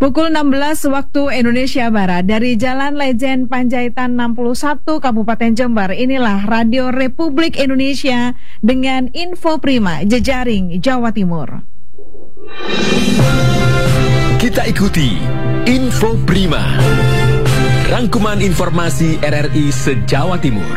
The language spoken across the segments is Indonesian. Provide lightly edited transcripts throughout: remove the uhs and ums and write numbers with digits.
Pukul 16 waktu Indonesia Barat dari Jalan Lejen Panjaitan 61 Kabupaten Jember. Inilah Radio Republik Indonesia dengan Info Prima Jejaring Jawa Timur. Kita ikuti Info Prima, rangkuman informasi RRI se-Jawa Timur.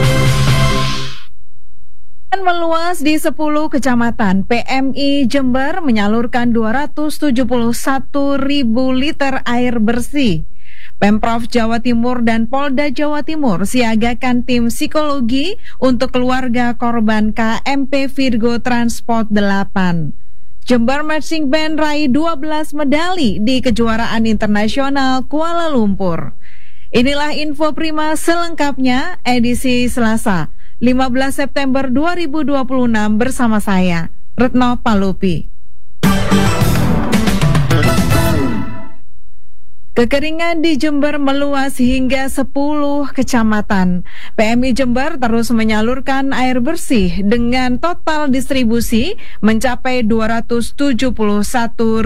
Meluas di 10 kecamatan, PMI Jember menyalurkan 271.000 liter air bersih. Pemprov Jawa Timur dan Polda Jawa Timur siagakan tim psikologi untuk keluarga korban KMP Virgo Transport 8. Jember Marching Band raih 12 medali di kejuaraan internasional Kuala Lumpur. Inilah Info Prima selengkapnya edisi Selasa 15 September 2026 bersama saya, Retno Palupi. Kekeringan di Jember meluas hingga 10 kecamatan. PMI Jember terus menyalurkan air bersih dengan total distribusi mencapai 271.500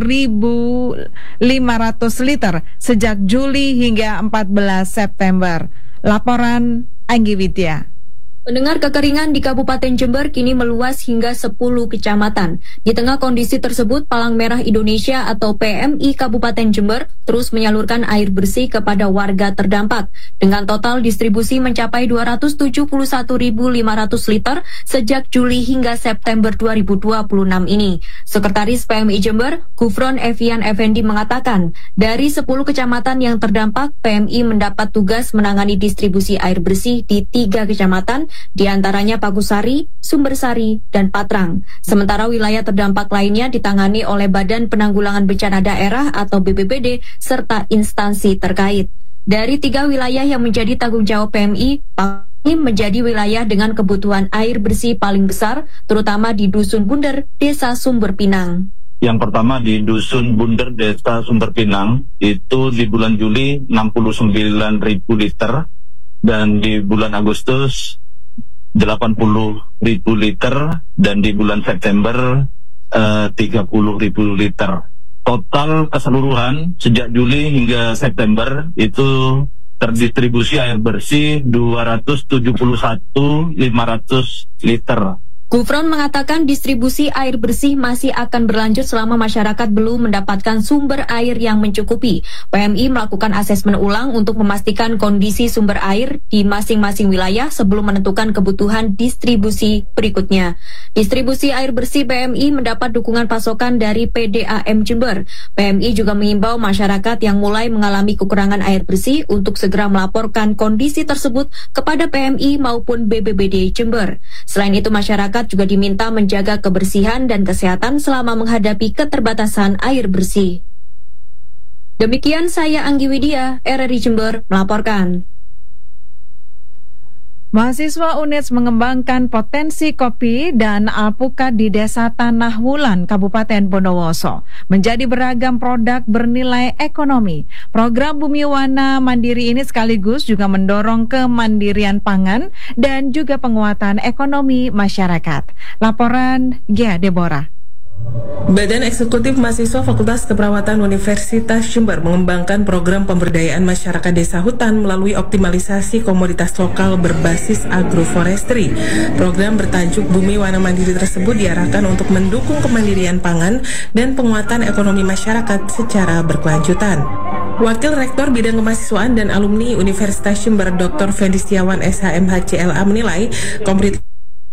liter sejak Juli hingga 14 September. Laporan Anggi Widya. Pendengar, kekeringan di Kabupaten Jember kini meluas hingga 10 kecamatan. Di tengah kondisi tersebut, Palang Merah Indonesia atau PMI Kabupaten Jember terus menyalurkan air bersih kepada warga terdampak. Dengan total distribusi mencapai 271.500 liter sejak Juli hingga September 2026 ini. Sekretaris PMI Jember, Gufron Evian Effendi mengatakan, dari 10 kecamatan yang terdampak, PMI mendapat tugas menangani distribusi air bersih di 3 kecamatan, di antaranya Pagusari, Sumbersari, dan Patrang. Sementara wilayah terdampak lainnya ditangani oleh Badan Penanggulangan Bencana Daerah atau BPBD serta instansi terkait. Dari 3 wilayah yang menjadi tanggung jawab PMI, ini menjadi wilayah dengan kebutuhan air bersih paling besar, terutama di Dusun Bunder, Desa Sumber Pinang. Yang pertama di Dusun Bunder, Desa Sumber Pinang, itu di bulan Juli 69.000 liter, dan di bulan Agustus 80.000 liter, dan di bulan September 30.000 liter. Total keseluruhan sejak Juli hingga September itu terdistribusi air bersih 271.500 liter. Gufron mengatakan distribusi air bersih masih akan berlanjut selama masyarakat belum mendapatkan sumber air yang mencukupi. PMI melakukan asesmen ulang untuk memastikan kondisi sumber air di masing-masing wilayah sebelum menentukan kebutuhan distribusi berikutnya. Distribusi air bersih PMI mendapat dukungan pasokan dari PDAM Jember. PMI juga mengimbau masyarakat yang mulai mengalami kekurangan air bersih untuk segera melaporkan kondisi tersebut kepada PMI maupun BPBD Jember. Selain itu, masyarakat juga diminta menjaga kebersihan dan kesehatan selama menghadapi keterbatasan air bersih. Demikian saya Anggi Widya, RRI Jember melaporkan. Mahasiswa UNES mengembangkan potensi kopi dan alpukat di Desa Tanah Wulan, Kabupaten Bondowoso, menjadi beragam produk bernilai ekonomi. Program Bumi Wana Mandiri ini sekaligus juga mendorong kemandirian pangan dan juga penguatan ekonomi masyarakat. Laporan Gia Deborah. Badan Eksekutif Mahasiswa Fakultas Keperawatan Universitas Jember mengembangkan program pemberdayaan masyarakat desa hutan melalui optimalisasi komoditas lokal berbasis agroforestry. Program bertajuk Bumi Wana Mandiri tersebut diarahkan untuk mendukung kemandirian pangan dan penguatan ekonomi masyarakat secara berkelanjutan. Wakil Rektor Bidang Kemahasiswaan dan Alumni Universitas Jember Dr. Fendi Setiawan SHMHCLA menilai kompetitif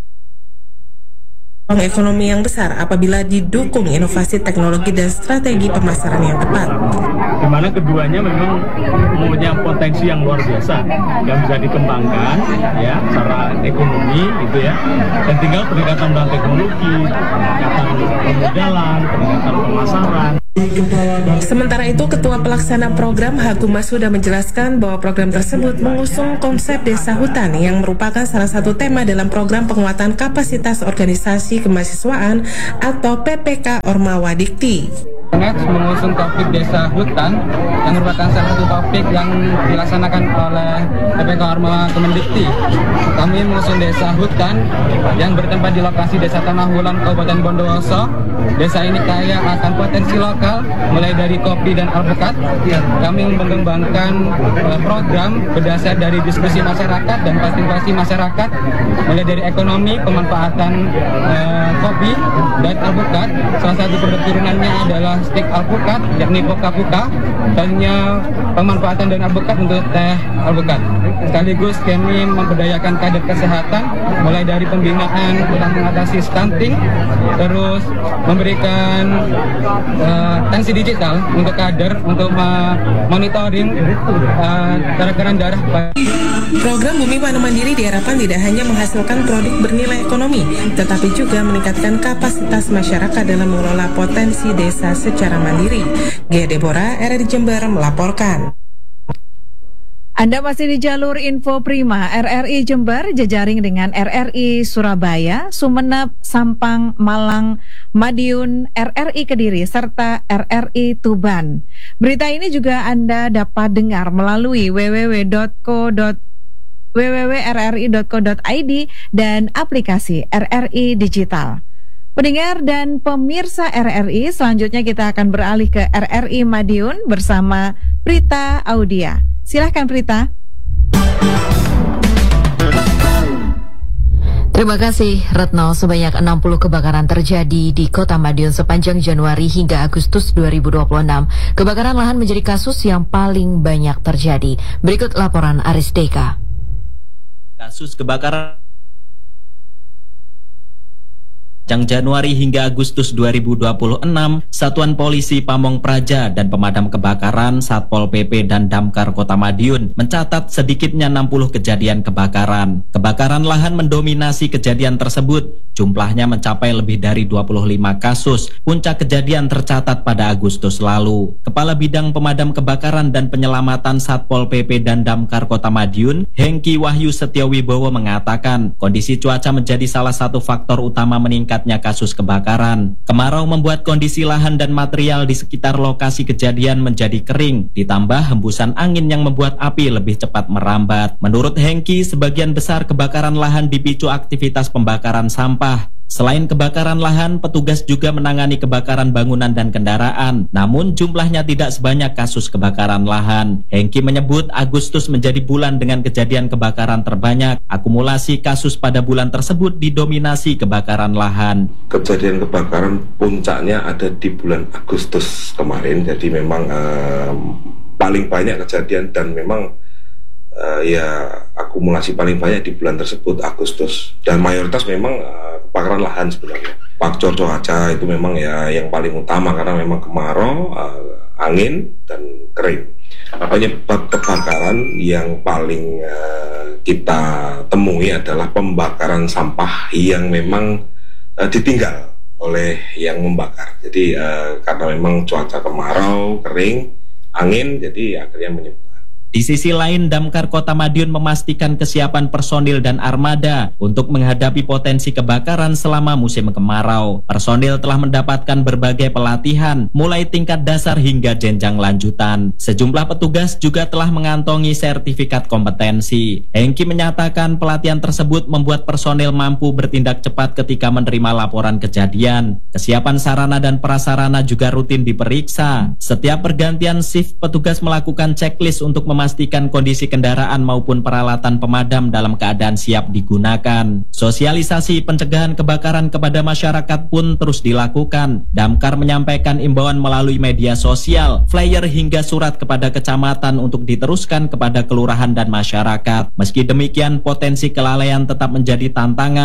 ekonomi yang besar apabila didukung inovasi teknologi dan strategi pemasaran yang tepat. Di mana keduanya memang mempunyai potensi yang luar biasa yang bisa dikembangkan ya secara ekonomi gitu ya. Dan tinggal peningkatan dalam teknologi, peningkatan pemodalan, peningkatan pemasaran. Sementara itu, Ketua Pelaksana Program Hagu Masuda menjelaskan bahwa program tersebut mengusung konsep desa hutan yang merupakan salah satu tema dalam program penguatan kapasitas organisasi kemahasiswaan atau PPK Ormawa Dikti. mengusung topik desa hutan yang merupakan salah satu topik yang dilaksanakan oleh PPK Orma Kemendikti. Kami mengusung desa hutan yang bertempat di lokasi Desa Tanah Wulan, Kabupaten Bondowoso. Desa ini kaya akan potensi lokal, mulai dari kopi dan alpukat. Kami mengembangkan program berdasar dari diskusi masyarakat dan partisipasi masyarakat, mulai dari ekonomi, pemanfaatan kopi dan alpukat. Salah satu produk turunannya adalah stik alpukat, yakni poka-puka, dan pemanfaatan dan alpukat untuk teh alpukat. Sekaligus kami memberdayakan kader kesehatan, mulai dari pembinaan tentang mengatasi stunting, terus memberikan tensi digital untuk kader untuk monitoring tekanan darah. Program Bumi Pangan Mandiri diharapkan tidak hanya menghasilkan produk bernilai ekonomi, tetapi juga meningkatkan kapasitas masyarakat dalam mengelola potensi desa secara mandiri. Gia Deborah, RRI Jember melaporkan. Anda masih di jalur Info Prima RRI Jember, jejaring dengan RRI Surabaya, Sumeneb, Sampang, Malang, Madiun, RRI Kediri, serta RRI Tuban. Berita ini juga Anda dapat dengar melalui www.rri.co.id dan aplikasi RRI Digital. Pendengar dan pemirsa RRI, selanjutnya kita akan beralih ke RRI Madiun bersama Prita Audia. Silahkan Prita. Terima kasih Retno. Sebanyak 60 kebakaran terjadi di Kota Madiun sepanjang Januari hingga Agustus 2026. Kebakaran lahan menjadi kasus yang paling banyak terjadi. Berikut laporan Aris Deka. Kasus kebakaran Januari hingga Agustus 2026, Satuan Polisi Pamong Praja dan Pemadam Kebakaran Satpol PP dan Damkar Kota Madiun mencatat sedikitnya 60 kejadian kebakaran. Kebakaran lahan mendominasi kejadian tersebut. Jumlahnya mencapai lebih dari 25 kasus. Puncak kejadian tercatat pada Agustus lalu. Kepala Bidang Pemadam Kebakaran dan Penyelamatan Satpol PP dan Damkar Kota Madiun, Hengki Wahyu Setiowibowo mengatakan, kondisi cuaca menjadi salah satu faktor utama meningkatnya kasus kebakaran. Kemarau membuat kondisi lahan dan material di sekitar lokasi kejadian menjadi kering, ditambah hembusan angin yang membuat api lebih cepat merambat. Menurut Hengki, sebagian besar kebakaran lahan dipicu aktivitas pembakaran sampah. Selain kebakaran lahan, petugas juga menangani kebakaran bangunan dan kendaraan. Namun jumlahnya tidak sebanyak kasus kebakaran lahan. Hengki menyebut Agustus menjadi bulan dengan kejadian kebakaran terbanyak. Akumulasi kasus pada bulan tersebut didominasi kebakaran lahan. Kejadian kebakaran puncaknya ada di bulan Agustus kemarin. Jadi memang paling banyak kejadian dan memang akumulasi paling banyak di bulan tersebut Agustus. Dan mayoritas memang kebakaran lahan sebenarnya. Faktor cuaca itu memang yang paling utama karena memang kemarau, angin dan kering. Penyebab kebakaran yang paling kita temui adalah pembakaran sampah yang memang ditinggal oleh yang membakar. Jadi karena memang cuaca kemarau, kering, angin, jadi akhirnya menyebar. Di sisi lain, Damkar Kota Madiun memastikan kesiapan personil dan armada untuk menghadapi potensi kebakaran selama musim kemarau. Personil telah mendapatkan berbagai pelatihan, mulai tingkat dasar hingga jenjang lanjutan. Sejumlah petugas juga telah mengantongi sertifikat kompetensi. Hengki menyatakan pelatihan tersebut membuat personil mampu bertindak cepat ketika menerima laporan kejadian. Kesiapan sarana dan prasarana juga rutin diperiksa. Setiap pergantian shift, petugas melakukan checklist untuk memastikan kondisi kendaraan maupun peralatan pemadam dalam keadaan siap digunakan. Sosialisasi pencegahan kebakaran kepada masyarakat pun terus dilakukan. Damkar menyampaikan imbauan melalui media sosial, flyer hingga surat kepada kecamatan untuk diteruskan kepada kelurahan dan masyarakat. Meski demikian, potensi kelalaian tetap menjadi tantangan.